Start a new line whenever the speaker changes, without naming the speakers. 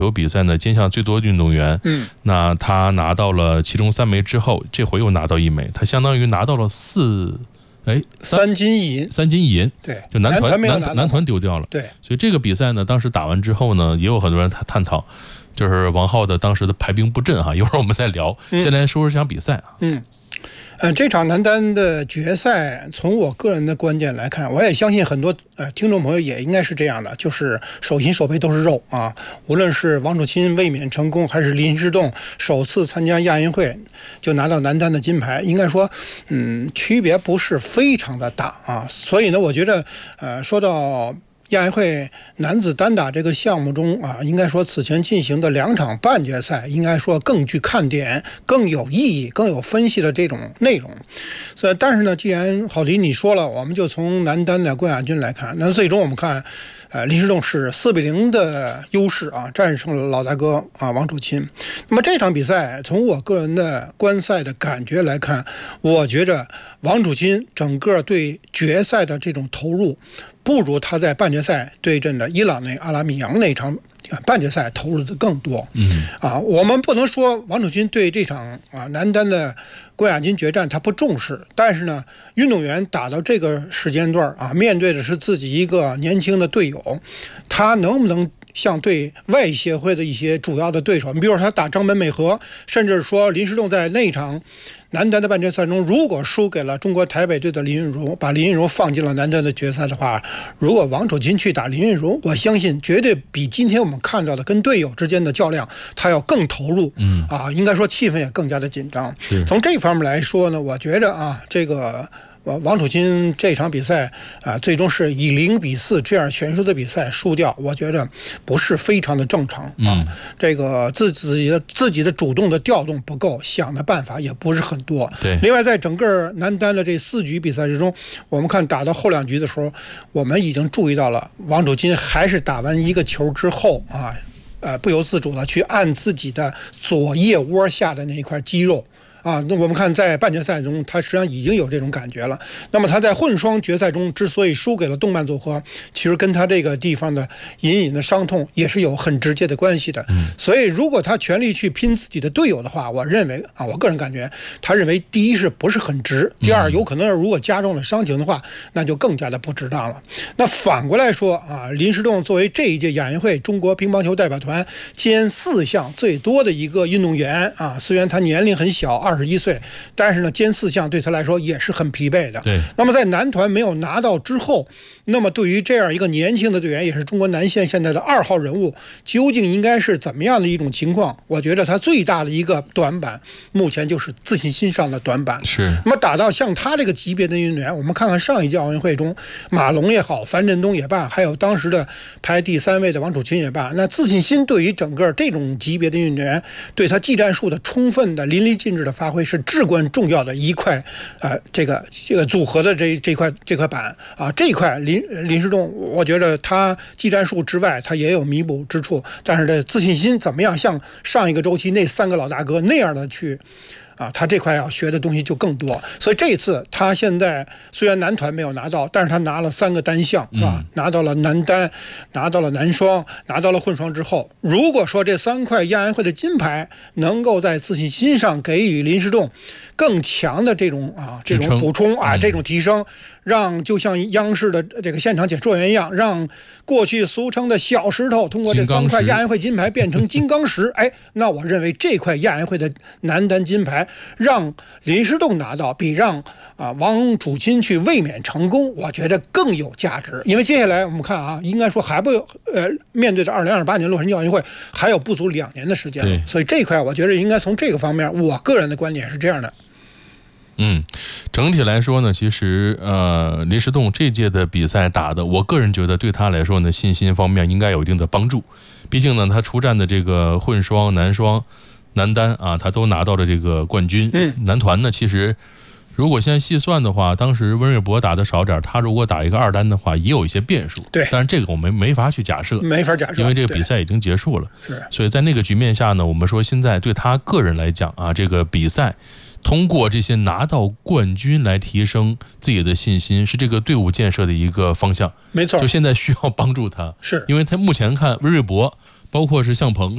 有比赛呢，兼项最多运动员，那他拿到了其中3枚之后，这回又拿到1枚，他相当于拿到了
3金1银
，3金1银，
对，
就男团丢掉了，
对，
所以这个比赛呢，当时打完之后呢，也有很多人探讨，就是王皓的当时的排兵布阵哈，一会儿我们再聊，先来说说这场比赛啊，
这场男单的决赛，从我个人的观点来看，我也相信很多听众朋友也应该是这样的，就是手心手背都是肉啊。无论是王楚钦卫冕成功，还是林诗栋首次参加亚运会就拿到男单的金牌，应该说，区别不是非常的大啊。所以呢，我觉得，说到亚运会男子单打这个项目中啊，应该说此前进行的2场半决赛，应该说更具看点、更有意义、更有分析的这种内容。所以，但是呢，既然郝迪你说了，我们就从男单的冠亚军来看，那最终我们看，林诗栋是4-0的优势啊，战胜了老大哥啊王楚钦。那么这场比赛，从我个人的观赛的感觉来看，我觉着王楚钦整个对决赛的这种投入，不如他在半决赛对阵的伊朗阿拉米扬那场半决赛投入的更多。我们不能说王楚钦对这场男单的冠亚军决战他不重视，但是呢，运动员打到这个时间段面对的是自己一个年轻的队友，他能不能像对外协会的一些主要的对手，你比如说他打张本美和，甚至说林诗栋在那场男单的半决赛中，如果输给了中国台北队的林昀儒，把林昀儒放进了男单的决赛的话，如果王楚钦去打林昀儒，我相信绝对比今天我们看到的跟队友之间的较量他要更投入，应该说气氛也更加的紧张。从这方面来说呢，我觉得这个王楚钦这场比赛最终是以0-4这样悬殊的比赛输掉，我觉得不是非常的正常这个自己的主动的调动不够，想的办法也不是很多。
对，
另外在整个男单的这4局比赛之中，我们看打到后2局的时候，我们已经注意到了王楚钦还是打完一个球之后不由自主的去按自己的左腋窝下的那一块肌肉。那我们看在半决赛中，他实际上已经有这种感觉了。那么他在混双决赛中之所以输给了动漫组合，其实跟他这个地方的隐隐的伤痛也是有很直接的关系的。所以如果他全力去拼自己的队友的话，我认为我个人感觉，他认为第一是不是很值，第二有可能如果加重了伤情的话，那就更加的不值当了。那反过来说林诗栋作为这一届亚运会中国乒乓球代表团兼4项最多的一个运动员虽然他年龄很小21岁，但是呢，兼4项对他来说也是很疲惫的。
对。
那么在男团没有拿到之后，那么对于这样一个年轻的队员，也是中国男线现在的2号人物，究竟应该是怎么样的一种情况？我觉得他最大的一个短板，目前就是自信心上的短板。
是。
那么打到像他这个级别的运动员，我们看看上一届奥运会中，马龙也好，樊振东也罢，还有当时的排第3位的王楚钦也罢，那自信心对于整个这种级别的运动员，对他技战术的充分的淋漓尽致的发挥是至关重要的一块这个组合的这块板这一块林诗栋，我觉得他技战术之外，他也有弥补之处，但是这自信心怎么样像上一个周期那3个老大哥那样的去他这块要学的东西就更多。所以这一次他现在虽然男团没有拿到，但是他拿了3个单项是吧？拿到了男单，拿到了男双，拿到了混双之后，如果说这3块亚运会的金牌能够在自信心上给予林诗栋更强的这种补充这种提升，让就像央视的这个现场解说员一样，让过去俗称的小石头通过这3块亚运会金牌变成金刚石，那我认为这块亚运会的男单金牌让林诗栋拿到，比让王楚钦去卫冕成功，我觉得更有价值。因为接下来我们看应该说还不面对着2028年洛杉矶奥运会还有不足2年的时间，所以这块我觉得应该从这个方面，我个人的观点是这样的。
整体来说呢，其实林诗栋这届的比赛打的，我个人觉得对他来说呢，信心方面应该有一定的帮助。毕竟呢，他出战的这个混双、男双、男单他都拿到了这个冠军。男团呢，其实如果现在细算的话，当时温瑞博打的少点，他如果打一个2单的话，也有一些变数。
对，
但是这个我们没法去假设，因为这个比赛已经结束了。所以在那个局面下呢，我们说现在对他个人来讲这个比赛通过这些拿到冠军来提升自己的信心，是这个队伍建设的一个方向。
没错，
就现在需要帮助他，
是因
为他目前看温瑞博，包括是向鹏